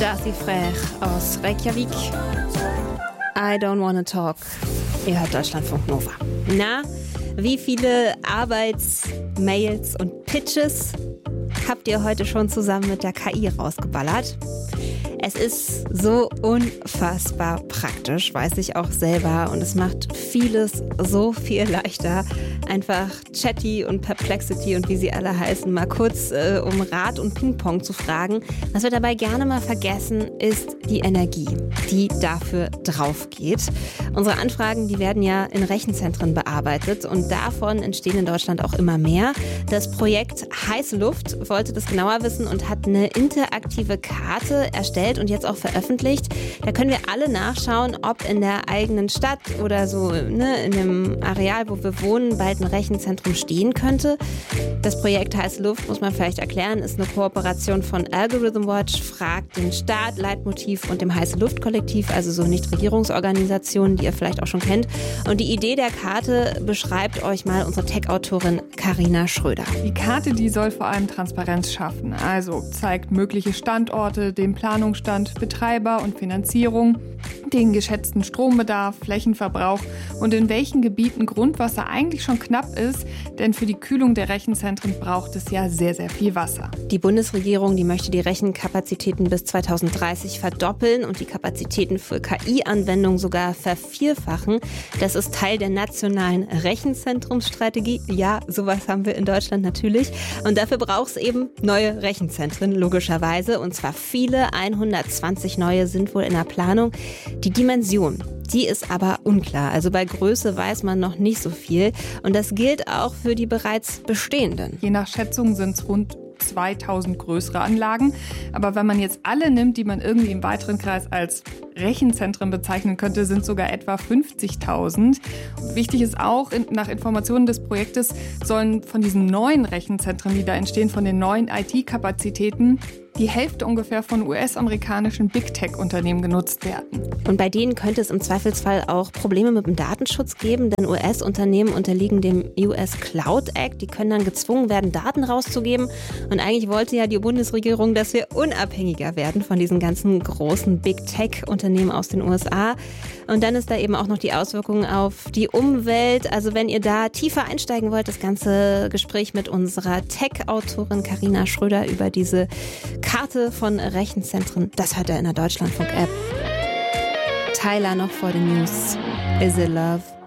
Darcy Frère aus Reykjavik. I don't wanna talk. Ihr hört Deutschlandfunk Nova. Na, wie viele Arbeitsmails und Pitches habt ihr heute schon zusammen mit der KI rausgeballert? Es ist so unfassbar praktisch, weiß ich auch selber. Und es macht vieles so viel leichter. Einfach Chatty und Perplexity und wie sie alle heißen, mal kurz um Rat und Ping-Pong zu fragen. Was wir dabei gerne mal vergessen, ist die Energie, die dafür drauf geht. Unsere Anfragen, die werden ja in Rechenzentren bearbeitet und davon entstehen in Deutschland auch immer mehr. Das Projekt Heiße Luft wollte das genauer wissen und hat eine interaktive Karte erstellt und jetzt auch veröffentlicht. Da können wir alle nachschauen, ob in der eigenen Stadt oder so in dem Areal, wo wir wohnen, bald ein Rechenzentrum stehen könnte. Das Projekt Heiße Luft, muss man vielleicht erklären, ist eine Kooperation von Algorithm Watch, Fragt den Staat, Leitmotiv und dem Heiße Luft Kollektiv, also so Nichtregierungsorganisationen, die ihr vielleicht auch schon kennt. Und die Idee der Karte beschreibt euch mal unsere Tech-Autorin Carina Schröder. Die Karte, die soll vor allem Transparenz schaffen. Also zeigt mögliche Standorte, den Planungsstand, Betreiber und Finanzierung, den geschätzten Strombedarf, Flächenverbrauch und in welchen Gebieten Grundwasser eigentlich schon knapp ist, denn für die Kühlung der Rechenzentren braucht es ja sehr, sehr viel Wasser. Die Bundesregierung, die möchte die Rechenkapazitäten bis 2030 verdoppeln und die Kapazitäten für KI-Anwendungen sogar vervierfachen. Das ist Teil der nationalen Rechenzentrumsstrategie. Ja, sowas haben wir in Deutschland natürlich. Und dafür braucht es eben neue Rechenzentren, logischerweise. Und zwar viele, 120 neue sind wohl in der Planung. Die Dimension, die ist aber unklar. Also bei Größe weiß man noch nicht so viel. Und das gilt auch für die bereits bestehenden. Je nach Schätzung sind es rund 2000 größere Anlagen. Aber wenn man jetzt alle nimmt, die man irgendwie im weiteren Kreis als Rechenzentren bezeichnen könnte, sind sogar etwa 50.000. Wichtig ist auch, nach Informationen des Projektes sollen von diesen neuen Rechenzentren, die da entstehen, von den neuen IT-Kapazitäten, die Hälfte ungefähr von US-amerikanischen Big-Tech-Unternehmen genutzt werden. Und bei denen könnte es im Zweifelsfall auch Probleme mit dem Datenschutz geben, denn US-Unternehmen unterliegen dem US Cloud Act. Die können dann gezwungen werden, Daten rauszugeben. Und eigentlich wollte ja die Bundesregierung, dass wir unabhängiger werden von diesen ganzen großen Big-Tech-Unternehmen aus den USA. Und dann ist da eben auch noch die Auswirkung auf die Umwelt. Also wenn ihr da tiefer einsteigen wollt, das ganze Gespräch mit unserer Tech-Autorin Carina Schröder über diese Karte von Rechenzentren, das hört ihr in der Deutschlandfunk-App. Tyler noch vor den News. Is it love?